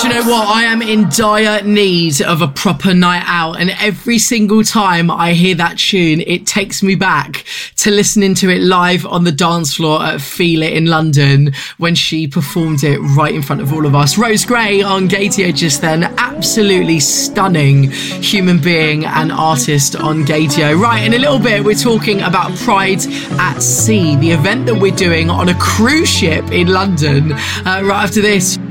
Do you know what? I am in dire need of a proper night out, and every single time I hear that tune, it takes me back to listening to it live on the dance floor at Feel It in London when she performed it right in front of all of us. Rose Gray on Gaydio just then. Absolutely stunning human being and artist on Gaydio. Right, in a little bit, we're talking about Pride at Sea, the event that we're doing on a cruise ship in London. Right after this.